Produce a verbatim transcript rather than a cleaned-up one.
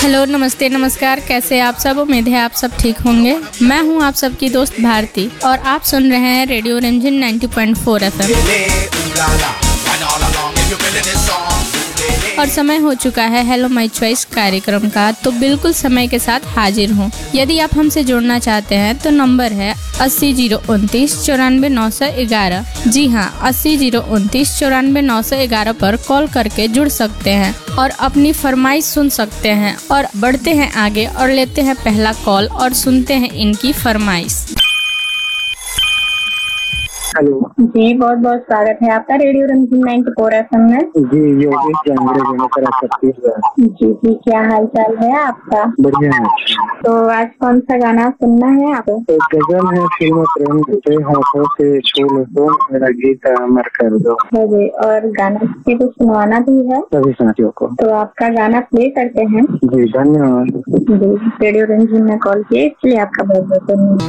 Hello, नमस्ते, नमस्कार। कैसे आप सब? उम्मीद है आप सब ठीक होंगे। मैं हूं आप सबकी दोस्त भारती और आप सुन रहे हैं रेडियो रंजन नब्बे पॉइंट चार एफएम। और समय हो चुका है हेलो माय चॉइस कार्यक्रम का, तो बिल्कुल समय के साथ हाजिर हूँ। यदि आप हमसे जुड़ना चाहते हैं तो नंबर है अस्सी जीरो उनतीस चौरानवे नौ सौ ग्यारह। जी हाँ, अस्सी जीरो उनतीस चौरानवे नौ सौ ग्यारह पर कॉल करके जुड़ सकते हैं और अपनी फरमाइश सुन सकते हैं। और बढ़ते हैं आगे और लेते हैं पहला कॉल और सुनते हैं इनकी फरमाइश। हेलो जी, बहुत बहुत स्वागत है आपका radio Ranjan ninety four FM में। जी, योगेश जांगड़े बेनीपुर छत्तीसगढ़। जी जी, क्या हाल चाल है आपका? बढ़िया है। तो आज कौन सा गाना सुनना है आपको? एक गजल है फिल्म प्रेम से, होठों से छू लो तो मेरा गीत अमर कर दो। जी, और गाना किसी को सुनवाना भी है सभी साथियों को। तो आपका गाना प्ले करते हैं। जी धन्यवाद। जी, रेडियो रंजन में कॉल किए इसलिए आपका बहुत बहुत धन्यवाद।